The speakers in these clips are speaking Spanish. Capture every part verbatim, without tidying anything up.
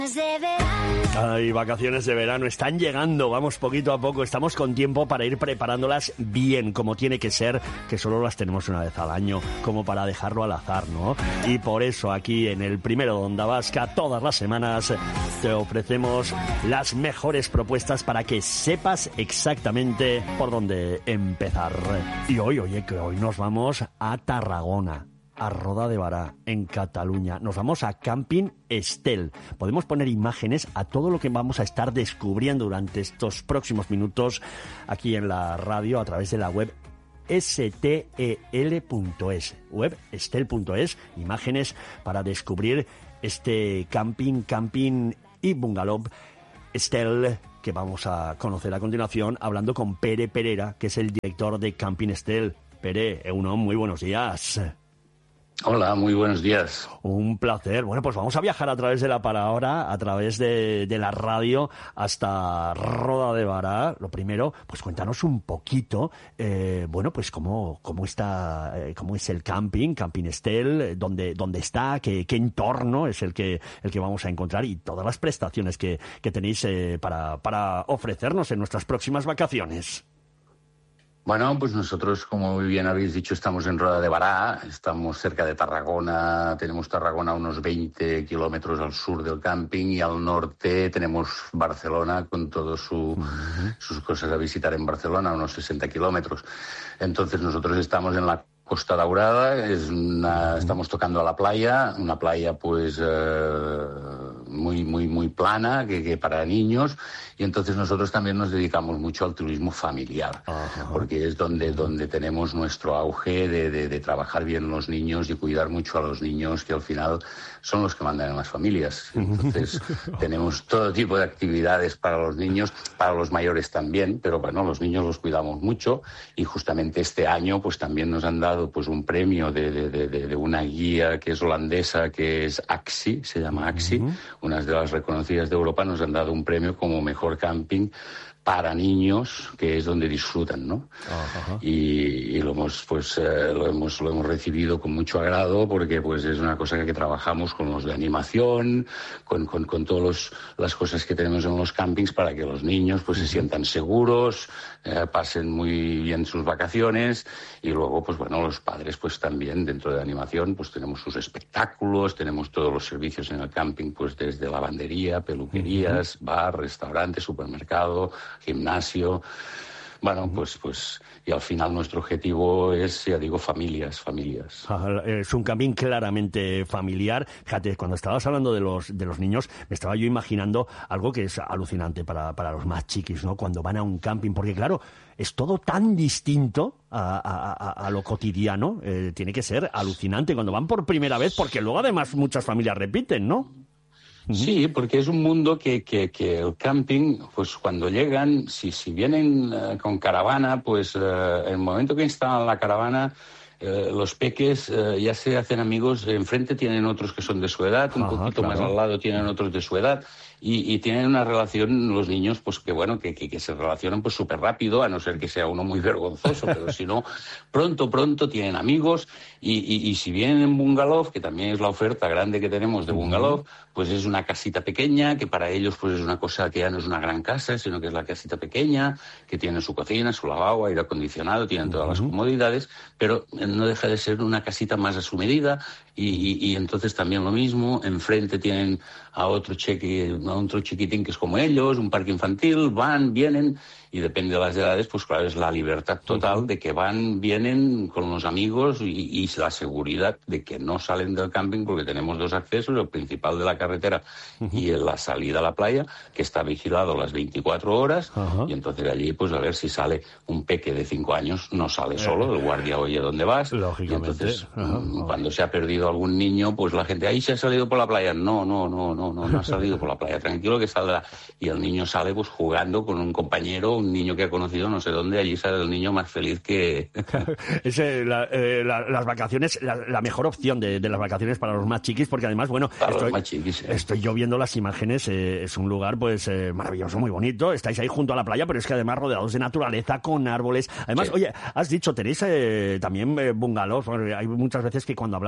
Ay, vacaciones de verano están llegando, vamos poquito a poco, estamos con tiempo para ir preparándolas bien, como tiene que ser, que solo las tenemos una vez al año, como para dejarlo al azar, ¿no? Y por eso aquí en el primero de Onda Vasca, todas las semanas, te ofrecemos las mejores propuestas para que sepas exactamente por dónde empezar. Y hoy, oye, que hoy nos vamos a Tarragona, a Roda de Bará, en Cataluña. Nos vamos a Camping Estel. Podemos poner imágenes a todo lo que vamos a estar descubriendo durante estos próximos minutos aquí en la radio a través de la web estel punto es, web estel punto es, imágenes para descubrir este camping, camping y bungalow Estel, que vamos a conocer a continuación hablando con Pere Perera, que es el director de Camping Estel. Pere, Eunon, muy buenos días. Hola, muy buenos días. Un placer. Bueno, pues vamos a viajar a través de la palabra, a través de, de la radio, hasta Roda de Bará. Lo primero, pues cuéntanos un poquito, eh, bueno, pues cómo, cómo está, eh, cómo es el camping, Camping Estel, dónde, dónde está, qué, qué entorno es el que, el que vamos a encontrar y todas las prestaciones que, que tenéis eh, para, para ofrecernos en nuestras próximas vacaciones. Bueno, pues nosotros, como muy bien habéis dicho, estamos en Roda de Bará, estamos cerca de Tarragona, tenemos Tarragona a unos veinte kilómetros al sur del camping y al norte tenemos Barcelona con todas su, uh-huh. sus cosas a visitar en Barcelona, a unos sesenta kilómetros. Entonces nosotros estamos en la Costa Daurada, es una, estamos tocando a la playa, una playa pues eh, muy muy muy plana, que, que para niños, y entonces nosotros también nos dedicamos mucho al turismo familiar, uh-huh. porque es donde donde tenemos nuestro auge de, de, de trabajar bien los niños y cuidar mucho a los niños, que al final son los que mandan en las familias. Entonces tenemos todo tipo de actividades para los niños, para los mayores también, pero bueno, los niños los cuidamos mucho y justamente este año pues también nos han dado pues un premio de, de, de, de una guía que es holandesa, que es AXI, se llama AXI, uh-huh. unas de las reconocidas de Europa, nos han dado un premio como mejor camping para niños, que es donde disfrutan, ¿no? Uh-huh. Y, y lo hemos pues eh, lo hemos lo hemos recibido con mucho agrado, porque pues es una cosa que trabajamos con los de animación, con con con todas las cosas que tenemos en los campings para que los niños pues uh-huh. se sientan seguros, eh, pasen muy bien sus vacaciones, y luego pues bueno, los padres pues también dentro de animación pues tenemos sus espectáculos, tenemos todos los servicios en el camping, pues desde lavandería, peluquerías, uh-huh. bar, restaurante, supermercado, gimnasio. Bueno, pues, pues, y al final nuestro objetivo es, ya digo, familias, familias. Es un camping claramente familiar. Fíjate, cuando estabas hablando de los, de los niños, me estaba yo imaginando algo que es alucinante para, para los más chiquis, ¿no? Cuando van a un camping, porque claro, es todo tan distinto a, a, a, a lo cotidiano. Eh, tiene que ser alucinante cuando van por primera vez, porque luego además muchas familias repiten, ¿no? Sí, porque es un mundo que, que, que el camping, pues cuando llegan, si, si vienen uh, con caravana, pues uh, en el momento que instalan la caravana, uh, los peques uh, ya se hacen amigos. Enfrente tienen otros que son de su edad, un Ajá, poquito claro. más al lado tienen otros de su edad. Y, y tienen una relación, los niños, pues que bueno, que, que, que se relacionan pues súper rápido, a no ser que sea uno muy vergonzoso, pero si no, pronto, pronto tienen amigos, y, y, y si vienen en bungalow, que también es la oferta grande que tenemos de bungalow, pues es una casita pequeña, que para ellos pues es una cosa que ya no es una gran casa, sino que es la casita pequeña, que tiene su cocina, su lavabo, aire acondicionado, tienen todas las comodidades, pero no deja de ser una casita más a su medida, y, y, y entonces también lo mismo, enfrente tienen a otro cheque, a otro chiquitín que es como ellos, un parque infantil, van, vienen, y depende de las edades, pues claro, es la libertad total de que van, vienen con los amigos, y, y la seguridad de que no salen del camping, porque tenemos dos accesos, el principal de la carretera uh-huh. y la salida a la playa, que está vigilado las veinticuatro horas, uh-huh. y entonces allí, pues a ver si sale un peque de cinco años, no sale solo, el guardia oye dónde vas, y entonces uh-huh. cuando se ha perdido algún niño, pues la gente, ahí se ha salido por la playa, no, no, no, no, no, no ha salido por la playa, tranquilo que saldrá, y el niño sale pues jugando con un compañero, un niño que ha conocido no sé dónde, allí sale el niño más feliz que... es eh, la, eh, la, las vacaciones, la, la mejor opción de, de las vacaciones para los más chiquis, porque además, bueno, para estoy, los más chiquis, eh. estoy yo viendo las imágenes, eh, es un lugar pues eh, maravilloso, muy bonito, estáis ahí junto a la playa, pero es que además rodeados de naturaleza, con árboles, además, sí. Oye, has dicho, tenéis eh, también eh, bungalows, bueno, hay muchas veces que cuando hablamos de camping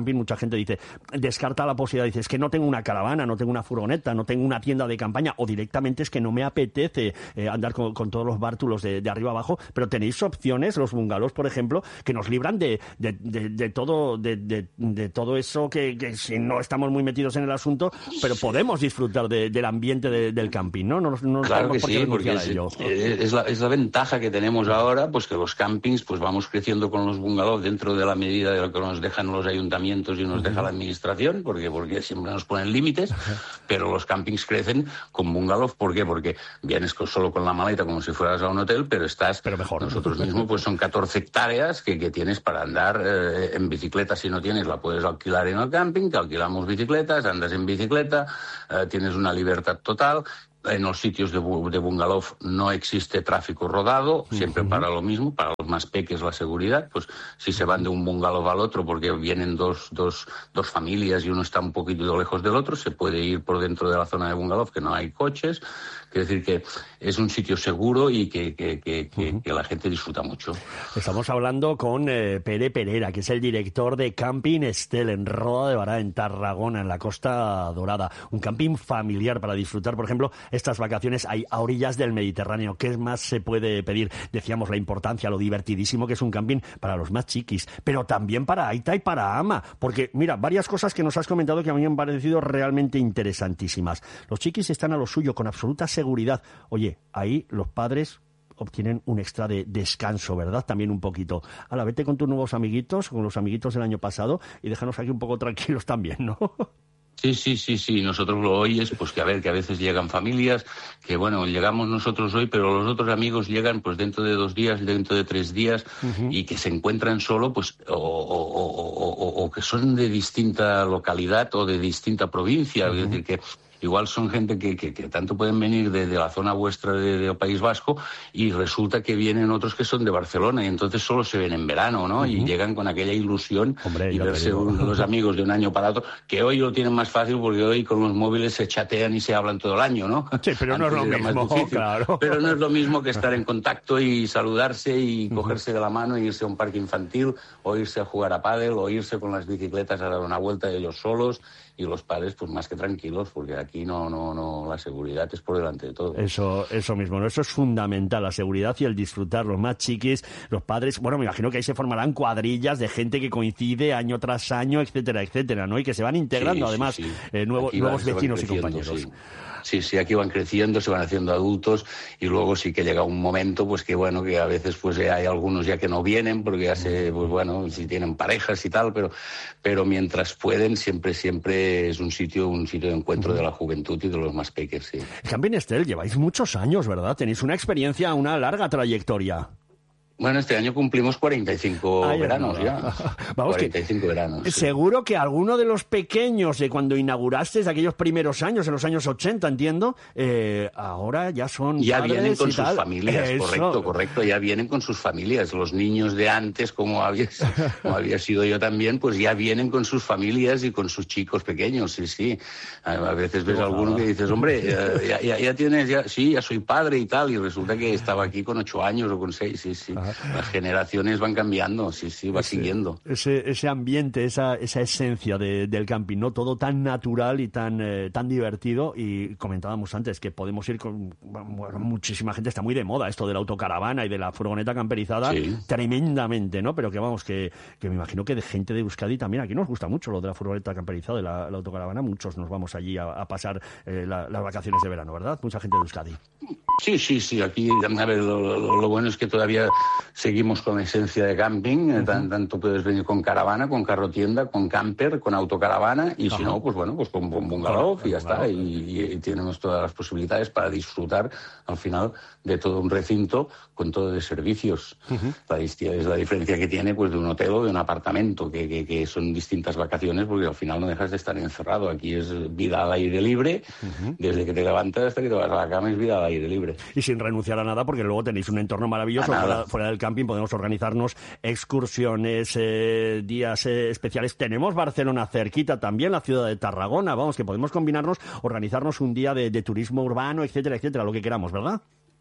camping, mucha gente dice, descarta la posibilidad, dice, es que no tengo una caravana, no tengo una furgoneta, no tengo una tienda de campaña, o directamente es que no me apetece eh, andar con, con todos los bártulos de, de arriba abajo, pero tenéis opciones, los bungalows, por ejemplo, que nos libran de, de, de, de todo de, de, de todo eso que, que si no estamos muy metidos en el asunto, pero podemos disfrutar de, del ambiente de, del camping, ¿no? no, no claro que sí, porque es, es, la, es la ventaja que tenemos ahora, pues que los campings, pues vamos creciendo con los bungalows dentro de la medida de lo que nos dejan los ayuntamientos y nos deja la administración, porque, porque siempre nos ponen límites, pero los campings crecen con bungalows, ¿por qué? Porque vienes con, solo con la maleta como si fueras a un hotel, pero estás, pero mejor. Nosotros mismos, pues son catorce hectáreas que, que tienes para andar eh, en bicicleta, si no tienes, la puedes alquilar en el camping, te alquilamos bicicletas, andas en bicicleta, eh, tienes una libertad total. En los sitios de, de bungalow no existe tráfico rodado, siempre uh-huh. para lo mismo, para los más peques la seguridad, pues si se van de un bungalow al otro porque vienen dos, dos, dos familias y uno está un poquito lejos del otro, se puede ir por dentro de la zona de bungalow, que no hay coches. Quiere decir que es un sitio seguro y que, que, que, que, uh-huh. que la gente disfruta mucho. Estamos hablando con eh, Pere Perera, que es el director de Camping Estel en Roda de Bará, en Tarragona, en la Costa Dorada. Un camping familiar para disfrutar, por ejemplo, estas vacaciones hay a orillas del Mediterráneo. ¿Qué más se puede pedir? Decíamos la importancia, lo divertidísimo que es un camping para los más chiquis, pero también para Aita y para Ama, porque mira, varias cosas que nos has comentado que a mí me han parecido realmente interesantísimas. Los chiquis están a lo suyo con absoluta seguridad. Oye, ahí los padres obtienen un extra de descanso, ¿verdad? También un poquito. Ala, vete con tus nuevos amiguitos, con los amiguitos del año pasado y déjanos aquí un poco tranquilos también, ¿no? Sí, sí, sí, sí, nosotros lo oyes, pues que a ver, que a veces llegan familias, que bueno, llegamos nosotros hoy, pero los otros amigos llegan pues dentro de dos días, dentro de tres días, uh-huh. y que se encuentran solo, pues, o, o, o, o, o que son de distinta localidad o de distinta provincia, uh-huh. es decir, que igual son gente que, que, que tanto pueden venir de, de la zona vuestra de, de País Vasco y resulta que vienen otros que son de Barcelona y entonces solo se ven en verano, ¿no? Uh-huh. Y llegan con aquella ilusión. Hombre, y verse un, los amigos de un año para otro, que hoy lo tienen más fácil porque hoy con los móviles se chatean y se hablan todo el año, ¿no? Sí, pero Antes no es lo mismo, claro. Pero no es lo mismo que estar en contacto y saludarse y uh-huh. cogerse de la mano e irse a un parque infantil o irse a jugar a pádel o irse con las bicicletas a dar una vuelta ellos solos. Y los padres, pues más que tranquilos, porque aquí no, no, no, la seguridad es por delante de todo. Eso, eso mismo, ¿no? Eso es fundamental, la seguridad y el disfrutar. Los más chiquis, los padres, bueno, me imagino que ahí se formarán cuadrillas de gente que coincide año tras año, etcétera, etcétera, ¿no? Y que se van integrando, sí, además, sí, sí. Eh, nuevos, van, nuevos vecinos y compañeros. Sí. Sí, sí, aquí van creciendo, se van haciendo adultos y luego sí que llega un momento, pues que bueno, que a veces pues hay algunos ya que no vienen porque ya se, pues bueno, si tienen parejas y tal, pero, pero mientras pueden siempre, siempre es un sitio, un sitio de encuentro de la juventud y de los más pequeños, sí. El Camping Estel, lleváis muchos años, ¿verdad? Tenéis una experiencia, una larga trayectoria. Bueno, este año cumplimos cuarenta y cinco Ay, veranos no. ya. Vamos, cuarenta y cinco que veranos. Sí. Seguro que alguno de los pequeños de cuando inauguraste, de aquellos primeros años, en los años ochenta, entiendo, eh, ahora ya son Ya padres vienen con y sus tal. familias, Eso. correcto, correcto. Ya vienen con sus familias. Los niños de antes, como había, como había sido yo también, pues ya vienen con sus familias y con sus chicos pequeños, sí, sí. A veces ves a alguno que dices, hombre, ya, ya, ya tienes, ya, sí, ya soy padre y tal, y resulta que estaba aquí con ocho años o con seis, sí, sí. Las generaciones van cambiando, sí, sí, va ese, siguiendo. Ese, ese ambiente, esa, esa esencia de, del camping, ¿no? Todo tan natural y tan, eh, tan divertido. Y comentábamos antes que podemos ir con... Bueno, muchísima gente, está muy de moda esto de la autocaravana y de la furgoneta camperizada, sí. tremendamente, ¿no? Pero que vamos, que, que me imagino que de gente de Euskadi también, aquí nos gusta mucho lo de la furgoneta camperizada, de la, la autocaravana, muchos nos vamos allí a, a pasar eh, la, las vacaciones de verano, ¿verdad? Mucha gente de Euskadi. Sí, sí, sí, aquí, a ver, lo, lo, lo bueno es que todavía seguimos con la esencia de camping, uh-huh. Tan, tanto puedes venir con caravana, con carro tienda, con camper, con autocaravana, y uh-huh. si no, pues bueno, pues con, con bungalow y ya está, y, y, y tenemos todas las posibilidades para disfrutar al final de todo un recinto con todo de servicios. Uh-huh. La, es la diferencia que tiene pues de un hotel o de un apartamento, que, que, que son distintas vacaciones, porque al final no dejas de estar encerrado. Aquí es vida al aire libre, uh-huh. desde que te levantas hasta que te vas a la cama es vida al aire libre. Y sin renunciar a nada, porque luego tenéis un entorno maravilloso fuera, fuera del camping, podemos organizarnos excursiones, eh, días eh, especiales. Tenemos Barcelona cerquita también, la ciudad de Tarragona, vamos, que podemos combinarnos, organizarnos un día de, de turismo urbano, etcétera, etcétera, lo que queramos, ¿verdad?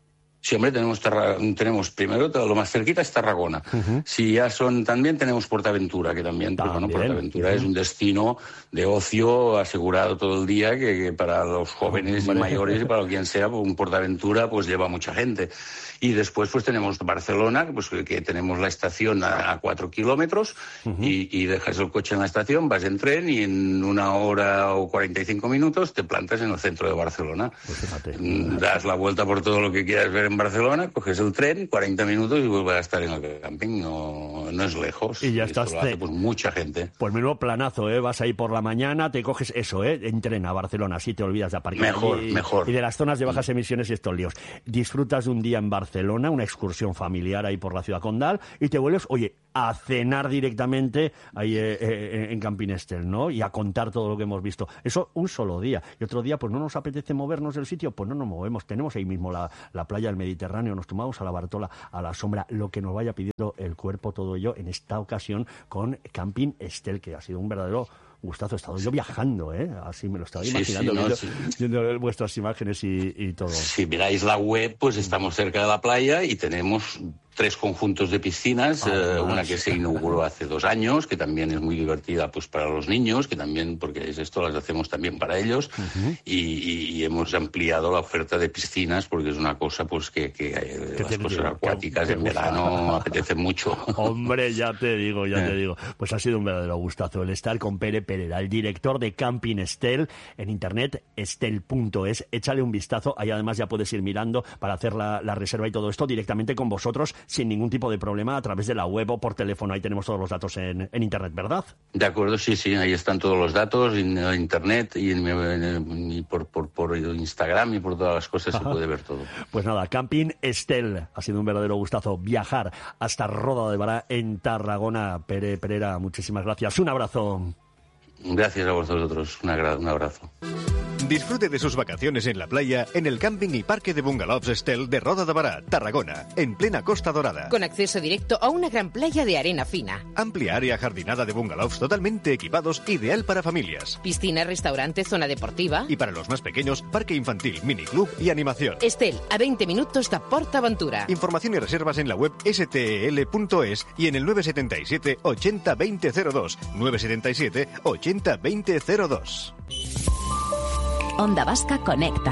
Sí, hombre, tenemos, Tarra... tenemos primero lo más cerquita es Tarragona. Uh-huh. Si ya son, también tenemos Portaventura, que también, pues, bueno, Portaventura uh-huh. es un destino de ocio asegurado todo el día, que, que para los jóvenes uh-huh. y mayores y para quien sea, pues, un Portaventura pues lleva mucha gente. Y después pues tenemos Barcelona, pues que tenemos la estación a, a cuatro kilómetros uh-huh. y, y dejas el coche en la estación, vas en tren y en una hora o cuarenta y cinco minutos te plantas en el centro de Barcelona. Pues fíjate. Das la vuelta por todo lo que quieras ver en Barcelona, coges el tren, cuarenta minutos y vuelves a estar en el camping. No, no es lejos. Y ya y estás. Lo hace, pues, mucha gente. Pues menudo planazo, ¿eh? Vas ahí por la mañana, te coges eso, ¿eh? En tren a Barcelona, así te olvidas de aparcar. Mejor, y, mejor. Y de las zonas de bajas emisiones y estos líos. Disfrutas de un día en Barcelona, una excursión familiar ahí por la ciudad condal, y te vuelves, oye, a cenar directamente ahí eh, eh, en Camping Estel, ¿no? Y a contar todo lo que hemos visto. Eso un solo día. Y otro día, pues no nos apetece movernos del sitio, pues no nos movemos. Tenemos ahí mismo la, la playa del Mediterráneo, nos tomamos a la Bartola, a la sombra, lo que nos vaya pidiendo el cuerpo, todo ello, en esta ocasión con Camping Estel, que ha sido un verdadero gustazo. He estado yo viajando, ¿eh? Así me lo estaba imaginando, sí, sí, viendo, no, sí. viendo vuestras imágenes y, y todo. Si miráis la web, pues estamos cerca de la playa y tenemos tres conjuntos de piscinas, ah, eh, una que se inauguró hace dos años, que también es muy divertida pues para los niños, que también, porque es esto, las hacemos también para ellos, uh-huh. y, y, y hemos ampliado la oferta de piscinas, porque es una cosa pues que, que eh, las cosas que, acuáticas que, que en verano apetecen mucho. Hombre, ya te digo, ya te digo. Pues ha sido un verdadero gustazo el estar con Pere Perera, el director de Camping Estel, en internet, estel punto es. Échale un vistazo, ahí además ya puedes ir mirando para hacer la, la reserva y todo esto directamente con vosotros, sin ningún tipo de problema, a través de la web o por teléfono. Ahí tenemos todos los datos en, en internet, ¿verdad? De acuerdo, sí, sí, ahí están todos los datos en internet y, en, en, y por, por, por Instagram y por todas las cosas. Ajá. Se puede ver todo. Pues nada, Camping Estel, ha sido un verdadero gustazo viajar hasta Roda de Bará en Tarragona. Pere Perera, muchísimas gracias. Un abrazo. Gracias a vosotros, un abrazo. Disfrute de sus vacaciones en la playa en el camping y parque de bungalows Estel de Roda de Bará, Tarragona, en plena Costa Dorada. Con acceso directo a una gran playa de arena fina. Amplia área jardinada de bungalows totalmente equipados, ideal para familias. Piscina, restaurante, zona deportiva. Y para los más pequeños, parque infantil, miniclub y animación. Estel, a veinte minutos de PortAventura. Información y reservas en la web ese te ele punto es y en el nueve siete siete, ochenta, veinte cero dos. nueve siete siete, ochenta, veinte cero dos. Onda Vasca Conecta.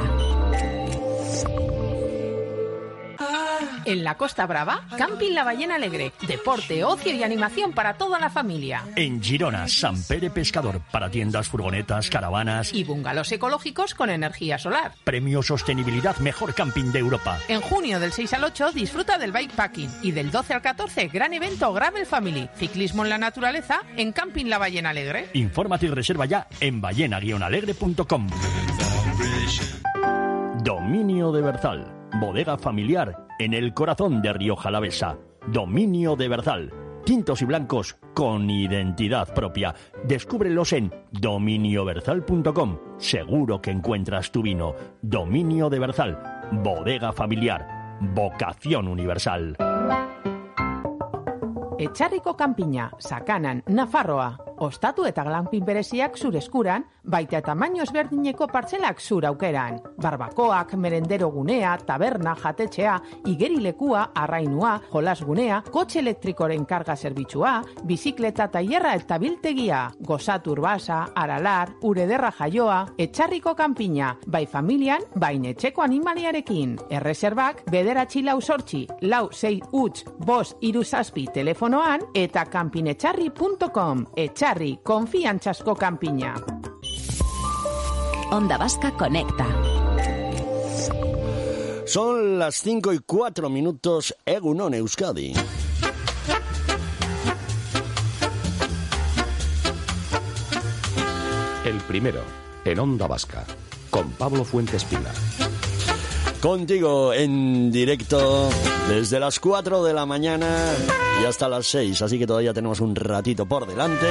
En la Costa Brava, Camping La Ballena Alegre. Deporte, ocio y animación para toda la familia. En Girona, Sant Pere Pescador. Para tiendas, furgonetas, caravanas. Y bungalows ecológicos con energía solar. Premio Sostenibilidad Mejor Camping de Europa. En junio del seis al ocho disfruta del bikepacking. Y del doce al catorce, gran evento Gravel Family. Ciclismo en la naturaleza en Camping La Ballena Alegre. Infórmate y reserva ya en ballena guion alegre punto com. Dominio de Berzal. Bodega familiar en el corazón de Rioja Alavesa. Dominio de Berzal. Tintos y blancos con identidad propia. Descúbrelos en dominio berzal punto com. Seguro que encuentras tu vino. Dominio de Berzal. Bodega familiar. Vocación universal. Etxarriko kanpina, Sakanan, Nafarroa. Ostatu eta glampin bereziak zure eskuran, baita tamaino ezberdineko partzelak zure aukeran. Barbakoak, merendero gunea, taberna, jatetxea, igerilekua, arrainua, jolasgunea, kotxe elektrikoren karga zerbitzua, bizikleta tailerra eta biltegia, gozatu urbasa, aralar, urederra jaioa, Etxarriko kanpina, bai familian, bain etxeko animaliarekin. Erreserbak, bederatzi lau sortzi, lau sei huts, bost hiru zazpi telefonoan, eta kanpinetxarri punto com. Etxarri, konfiantzazko kanpina. Onda Vasca Conecta. Son las cinco y cuatro minutos. Egunon Euskadi. El primero, en Onda Vasca, con Pablo Fuentespina. Contigo en directo desde las cuatro de la mañana y hasta las seis, así que todavía tenemos un ratito por delante.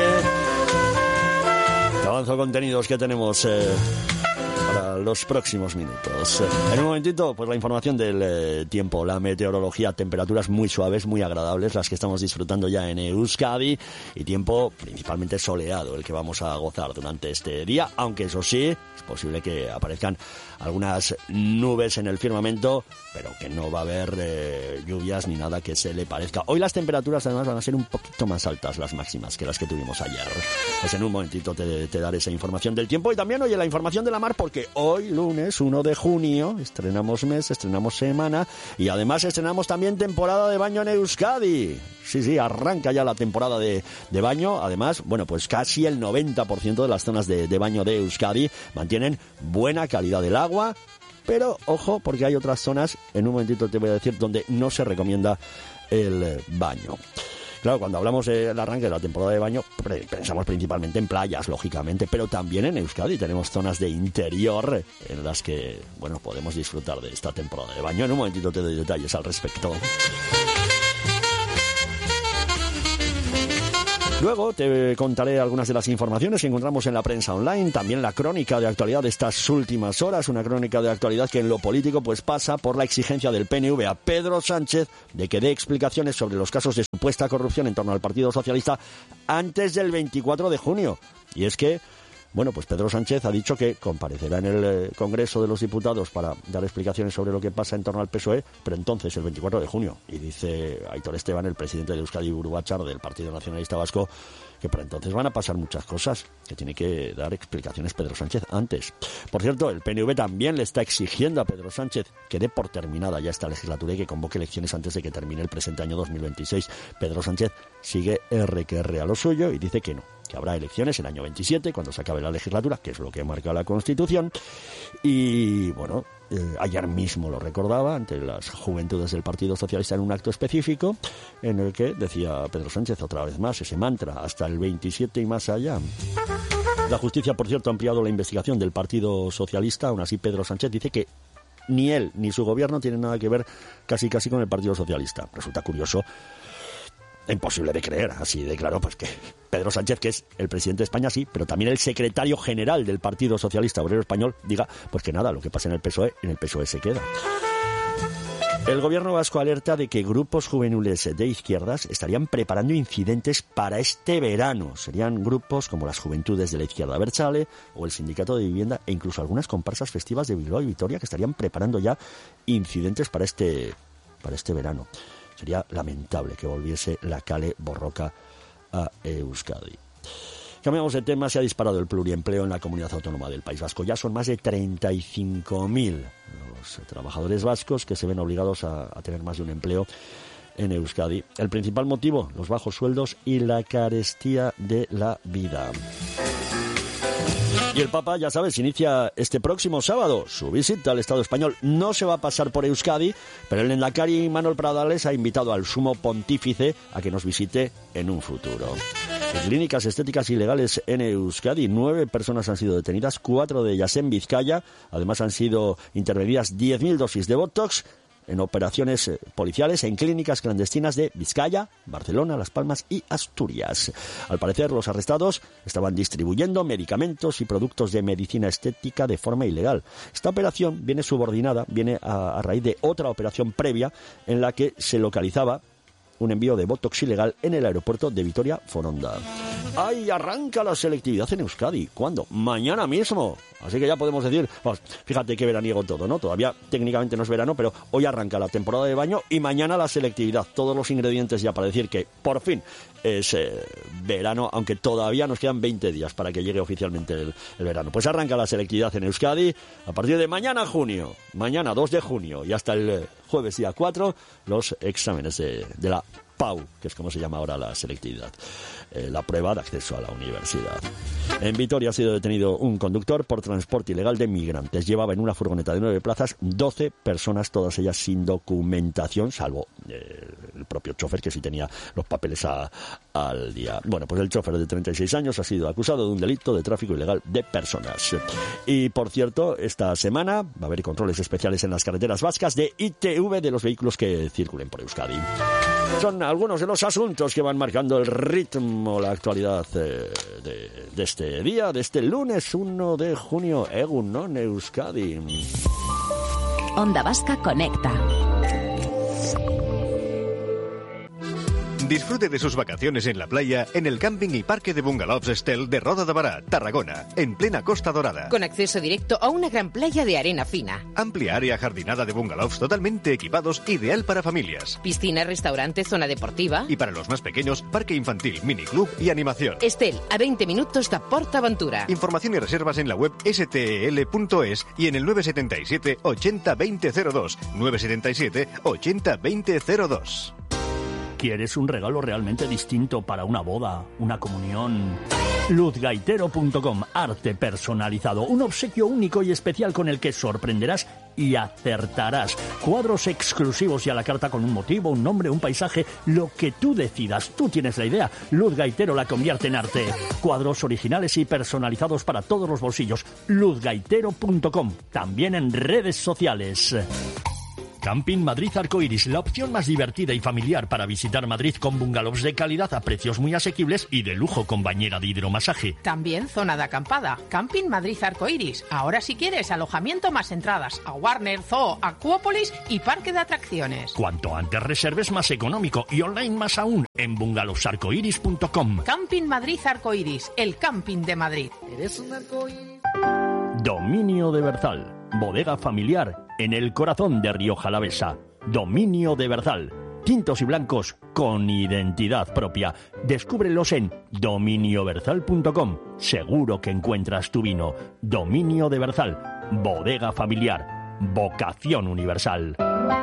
Te avanzo contenidos que tenemos eh, para los próximos minutos. En un momentito, pues la información del eh, tiempo, la meteorología, temperaturas muy suaves, muy agradables, las que estamos disfrutando ya en Euskadi, y tiempo principalmente soleado, el que vamos a gozar durante este día, aunque eso sí, es posible que aparezcan algunas nubes en el firmamento, pero que no va a haber eh, lluvias ni nada que se le parezca. Hoy las temperaturas además van a ser un poquito más altas, las máximas, que las que tuvimos ayer. Pues en un momentito te, te daré esa información del tiempo y también, oye, la información de la mar, porque hoy, lunes uno de junio, estrenamos mes, estrenamos semana y además estrenamos también temporada de baño en Euskadi. Sí, sí, arranca ya la temporada de, de baño. Además, bueno, pues casi el noventa por ciento de las zonas de, de baño de Euskadi mantienen buena calidad del agua. Pero, ojo, porque hay otras zonas, en un momentito te voy a decir, donde no se recomienda el baño. Claro, cuando hablamos del arranque de la temporada de baño, pensamos principalmente en playas, lógicamente, pero también en Euskadi tenemos zonas de interior en las que, bueno, podemos disfrutar de esta temporada de baño. En un momentito te doy detalles al respecto. Luego te contaré algunas de las informaciones que encontramos en la prensa online, también la crónica de actualidad de estas últimas horas, una crónica de actualidad que en lo político pues pasa por la exigencia del P N V a Pedro Sánchez de que dé explicaciones sobre los casos de supuesta corrupción en torno al Partido Socialista antes del veinticuatro de junio. Y es que, bueno, pues Pedro Sánchez ha dicho que comparecerá en el Congreso de los Diputados para dar explicaciones sobre lo que pasa en torno al P S O E, pero entonces el veinticuatro de junio. Y dice Aitor Esteban, el presidente de Euskadi Buru Batzar del Partido Nacionalista Vasco, que para entonces van a pasar muchas cosas, que tiene que dar explicaciones Pedro Sánchez antes. Por cierto, el P N V también le está exigiendo a Pedro Sánchez que dé por terminada ya esta legislatura y que convoque elecciones antes de que termine el presente año dos mil veintiséis. Pedro Sánchez sigue R que R a lo suyo y dice que no, que habrá elecciones el año veintisiete, cuando se acabe la legislatura, que es lo que marca la Constitución. Y, bueno, eh, ayer mismo lo recordaba ante las juventudes del Partido Socialista en un acto específico en el que decía Pedro Sánchez otra vez más ese mantra, hasta el veintisiete y más allá. La justicia, por cierto, ha ampliado la investigación del Partido Socialista. Aún así, Pedro Sánchez dice que ni él ni su gobierno tienen nada que ver casi casi con el Partido Socialista. Resulta curioso, imposible de creer, así de claro, pues que Pedro Sánchez, que es el presidente de España, sí, pero también el secretario general del Partido Socialista Obrero Español, diga, pues que nada, lo que pasa en el P S O E, en el P S O E se queda. El gobierno vasco alerta de que grupos juveniles de izquierdas estarían preparando incidentes para este verano. Serían grupos como las Juventudes de la Izquierda Abertzale o el Sindicato de Vivienda e incluso algunas comparsas festivas de Bilbao y Vitoria que estarían preparando ya incidentes para este, para este verano. Sería lamentable que volviese la kale borroka a Euskadi. Cambiamos de tema. Se ha disparado el pluriempleo en la comunidad autónoma del País Vasco. Ya son más de treinta y cinco mil los trabajadores vascos que se ven obligados a, a tener más de un empleo en Euskadi. El principal motivo, los bajos sueldos y la carestía de la vida. Y el Papa, ya sabes, inicia este próximo sábado su visita al Estado español. No se va a pasar por Euskadi, pero el Lehendakari Manuel Pradales ha invitado al sumo pontífice a que nos visite en un futuro. En clínicas estéticas ilegales en Euskadi, nueve personas han sido detenidas, cuatro de ellas en Vizcaya. Además han sido intervenidas diez mil dosis de Botox en operaciones policiales en clínicas clandestinas de Vizcaya, Barcelona, Las Palmas y Asturias. Al parecer, los arrestados estaban distribuyendo medicamentos y productos de medicina estética de forma ilegal. Esta operación viene subordinada, viene a, a raíz de otra operación previa en la que se localizaba un envío de Botox ilegal en el aeropuerto de Vitoria-Foronda. ¡Ay, arranca la selectividad en Euskadi! ¿Cuándo? Mañana mismo. Así que ya podemos decir, pues, fíjate qué veraniego todo, ¿no? Todavía técnicamente no es verano, pero hoy arranca la temporada de baño y mañana la selectividad. Todos los ingredientes ya para decir que por fin es eh, verano, aunque todavía nos quedan veinte días para que llegue oficialmente el, el verano. Pues arranca la selectividad en Euskadi a partir de mañana junio, mañana dos de junio y hasta el eh, jueves día cuatro, los exámenes de, de la P A U, que es como se llama ahora la selectividad, eh, la prueba de acceso a la universidad. En Vitoria ha sido detenido un conductor por transporte ilegal de migrantes. Llevaba en una furgoneta de nueve plazas doce personas, todas ellas sin documentación, salvo eh, el propio chofer, que sí tenía los papeles a, al día. Bueno, pues el chofer de treinta y seis años ha sido acusado de un delito de tráfico ilegal de personas. Y, por cierto, esta semana va a haber controles especiales en las carreteras vascas de I T V de los vehículos que circulen por Euskadi. Son algunos de los asuntos que van marcando el ritmo, la actualidad eh, de, de este día, de este lunes uno de junio. Egunon Euskadi. Onda Vasca Conecta. Disfrute de sus vacaciones en la playa en el camping y parque de bungalows Estel de Roda de Bará, Tarragona, en plena Costa Dorada. Con acceso directo a una gran playa de arena fina. Amplia área jardinada de bungalows totalmente equipados, ideal para familias. Piscina, restaurante, zona deportiva. Y para los más pequeños, parque infantil, miniclub y animación. Estel, a veinte minutos de PortAventura. Información y reservas en la web ese te ele punto es y en el nueve setenta y siete ochenta veinte cero dos. nueve setenta y siete ochenta veinte cero dos. ¿Quieres un regalo realmente distinto para una boda, una comunión? luz gaitero punto com, arte personalizado, un obsequio único y especial con el que sorprenderás y acertarás. Cuadros exclusivos y a la carta con un motivo, un nombre, un paisaje, lo que tú decidas. Tú tienes la idea. Luz Gaitero la convierte en arte. Cuadros originales y personalizados para todos los bolsillos. luz gaitero punto com, también en redes sociales. Camping Madrid Arcoiris, la opción más divertida y familiar para visitar Madrid con bungalows de calidad a precios muy asequibles y de lujo con bañera de hidromasaje. También zona de acampada. Camping Madrid Arcoiris. Ahora si quieres alojamiento más entradas a Warner, Zoo, Acuópolis y parque de atracciones. Cuanto antes reserves más económico y online más aún en bungalowsarcoiris punto com. Camping Madrid Arcoiris, el camping de Madrid. Eres un arcoíris. Dominio de Berzal. Bodega familiar en el corazón de Rioja Alavesa. Dominio de Berzal. Tintos y blancos con identidad propia. Descúbrelos en dominio berzal punto com. Seguro que encuentras tu vino. Dominio de Berzal. Bodega familiar. Vocación universal.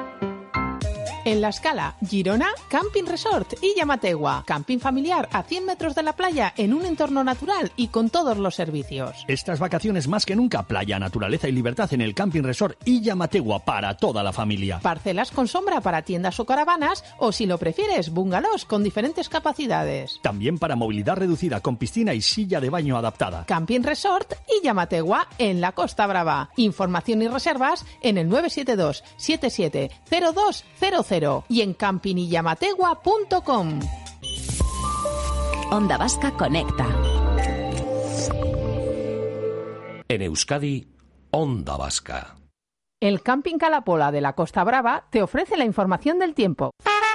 En La Escala, Girona, Camping Resort y Llamategua. Camping familiar a cien metros de la playa en un entorno natural y con todos los servicios. Estas vacaciones más que nunca, playa, naturaleza y libertad en el Camping Resort y Llamategua para toda la familia. Parcelas con sombra para tiendas o caravanas o, si lo prefieres, bungalows con diferentes capacidades. También para movilidad reducida con piscina y silla de baño adaptada. Camping Resort y Llamategua en la Costa Brava. Información y reservas en el nueve siete dos siete siete cero dos cero cero y en camping y llamategua punto com. Onda Vasca Conecta. En Euskadi, Onda Vasca. El Camping Calapola de la Costa Brava te ofrece la información del tiempo.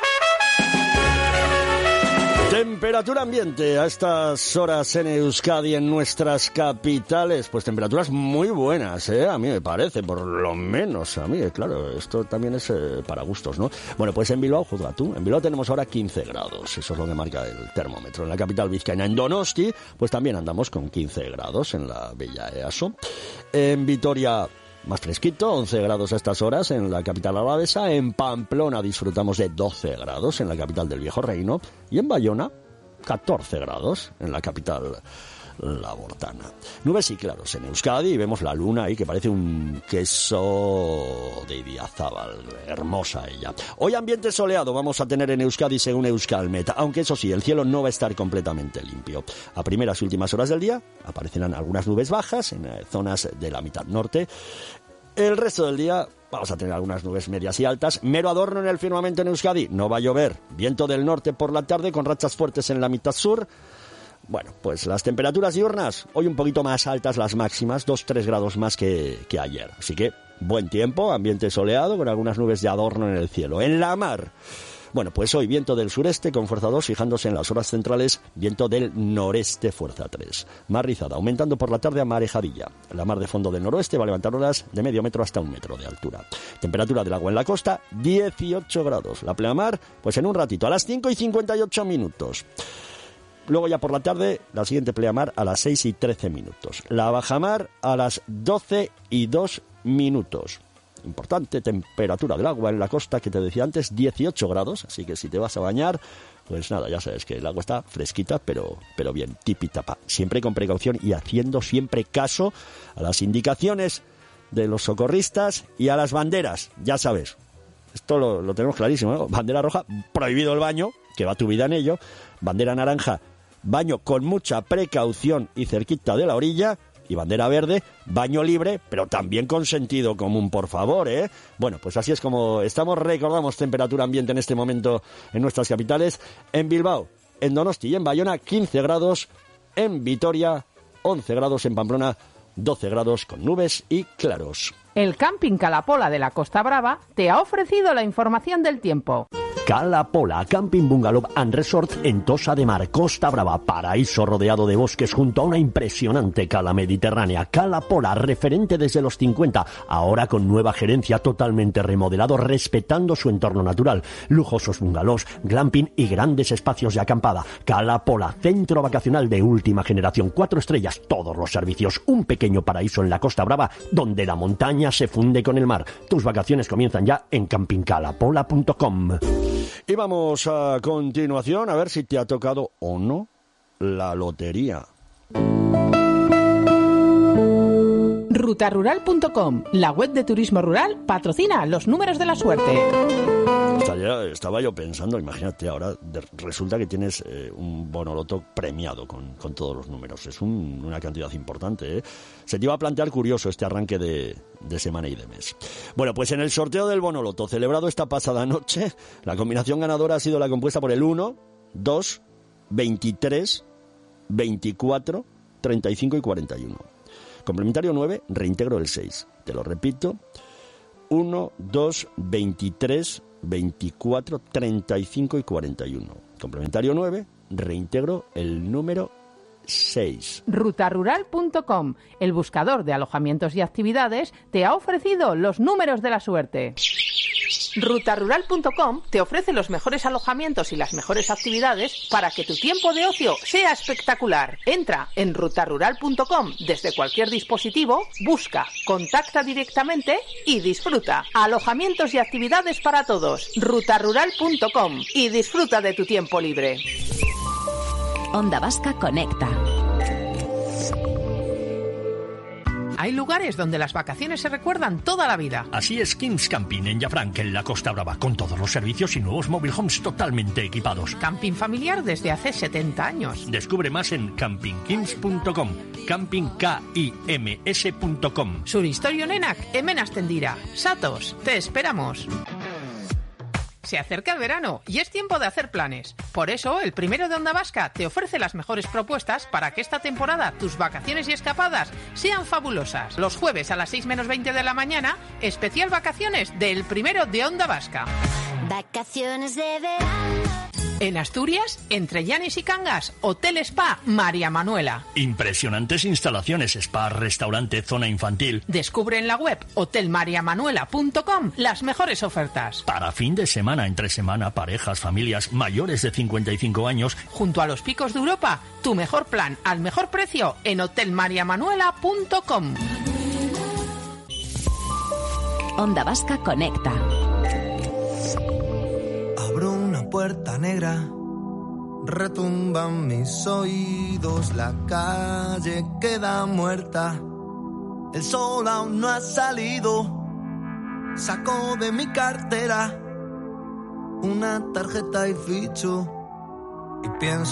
Temperatura ambiente a estas horas en Euskadi, en nuestras capitales. Pues temperaturas muy buenas, ¿eh? A mí me parece, por lo menos a mí. Claro, esto también es eh, para gustos, ¿no? Bueno, pues en Bilbao, juzga tú. En Bilbao tenemos ahora quince grados. Eso es lo que marca el termómetro. En la capital vizcaína, en Donosti, pues también andamos con quince grados en la bella Easo. En Vitoria, más fresquito, once grados a estas horas en la capital alavesa. En Pamplona disfrutamos de doce grados en la capital del Viejo Reino. Y en Bayona, catorce grados en la capital labortana. Nubes y claros en Euskadi y vemos la luna ahí que parece un queso de Idiazábal. Hermosa ella. Hoy ambiente soleado vamos a tener en Euskadi según Euskalmet, aunque eso sí, el cielo no va a estar completamente limpio. A primeras y últimas horas del día aparecerán algunas nubes bajas en zonas de la mitad norte. El resto del día vamos a tener algunas nubes medias y altas. Mero adorno en el firmamento en Euskadi. No va a llover. Viento del norte por la tarde con rachas fuertes en la mitad sur. Bueno, pues las temperaturas diurnas, hoy un poquito más altas las máximas, dos a tres grados más que, que ayer. Así que buen tiempo, ambiente soleado con algunas nubes de adorno en el cielo. En la mar, bueno, pues hoy viento del sureste con fuerza dos, fijándose en las horas centrales, viento del noreste, fuerza tres. Mar rizada, aumentando por la tarde a marejadilla. La mar de fondo del noroeste va a levantar olas de medio metro hasta un metro de altura. Temperatura del agua en la costa, dieciocho grados. La pleamar, pues en un ratito, a las cinco y cincuenta y ocho minutos. Luego ya por la tarde, la siguiente pleamar a las seis y trece minutos. La bajamar a las doce y dos minutos. Importante temperatura del agua en la costa, que te decía antes, dieciocho grados. Así que si te vas a bañar, pues nada, ya sabes que el agua está fresquita, pero, pero bien, tipitapa. Siempre con precaución y haciendo siempre caso a las indicaciones de los socorristas y a las banderas. Ya sabes, esto lo, lo tenemos clarísimo, ¿no? Bandera roja, prohibido el baño, que va tu vida en ello. Bandera naranja, baño con mucha precaución y cerquita de la orilla. Y bandera verde, baño libre, pero también con sentido común, por favor, ¿eh? Bueno, pues así es como estamos, recordamos temperatura ambiente en este momento en nuestras capitales. En Bilbao, en Donosti y en Bayona, quince grados. En Vitoria, once grados. En Pamplona, doce grados con nubes y claros. El Camping Calapola de la Costa Brava te ha ofrecido la información del tiempo. Cala Pola, Camping Bungalow and Resort en Tossa de Mar, Costa Brava, paraíso rodeado de bosques junto a una impresionante cala mediterránea. Cala Pola, referente desde los cincuenta, ahora con nueva gerencia, totalmente remodelado, respetando su entorno natural. Lujosos bungalows, glamping y grandes espacios de acampada. Cala Pola, centro vacacional de última generación, cuatro estrellas, todos los servicios, un pequeño paraíso en la Costa Brava donde la montaña se funde con el mar. Tus vacaciones comienzan ya en camping cala pola punto com. Y vamos a continuación a ver si te ha tocado o no la lotería. ruta rural punto com, la web de turismo rural, patrocina los números de la suerte. Estaba, estaba yo pensando, imagínate, ahora de, resulta que tienes eh, un bonoloto premiado con, con todos los números. Es un, una cantidad importante, ¿eh? Se te iba a plantear curioso este arranque de, de semana y de mes. Bueno, pues en el sorteo del bonoloto celebrado esta pasada noche, la combinación ganadora ha sido la compuesta por el uno, dos, veintitrés, veinticuatro, treinta y cinco y cuarenta y uno. Complementario nueve, reintegro el seis. Te lo repito, uno, dos, veintitrés, veinticuatro, treinta y cinco y cuarenta y uno. Complementario nueve, reintegro el número seis. ruta rural punto com, el buscador de alojamientos y actividades, te ha ofrecido los números de la suerte. ruta rural punto com te ofrece los mejores alojamientos y las mejores actividades para que tu tiempo de ocio sea espectacular. Entra en ruta rural punto com desde cualquier dispositivo, busca, contacta directamente y disfruta. Alojamientos y actividades para todos. ruta rural punto com y disfruta de tu tiempo libre. Onda Vasca Conecta. Hay lugares donde las vacaciones se recuerdan toda la vida. Así es Kings Camping en Llafranc, en la Costa Brava, con todos los servicios y nuevos mobile homes totalmente equipados. Camping familiar desde hace setenta años. Descubre más en camping kings punto com, camping kims punto com. Suristorio nenak, hemen hasten dira. Satos, te esperamos. Se acerca el verano y es tiempo de hacer planes. Por eso, el primero de Onda Vasca te ofrece las mejores propuestas para que esta temporada tus vacaciones y escapadas sean fabulosas. Los jueves a las seis menos veinte de la mañana, especial vacaciones del primero de Onda Vasca. Vacaciones de verano. En Asturias, entre Llanes y Cangas, Hotel Spa María Manuela. Impresionantes instalaciones, spa, restaurante, zona infantil. Descubre en la web hotel maria manuela punto com las mejores ofertas. Para fin de semana, entre semana, parejas, familias mayores de cincuenta y cinco años. Junto a los picos de Europa, tu mejor plan al mejor precio en hotel maria manuela punto com. Onda Vasca Conecta. Abro una puerta negra, retumban mis oídos, la calle queda muerta, el sol aún no ha salido, saco de mi cartera una tarjeta y ficho y pienso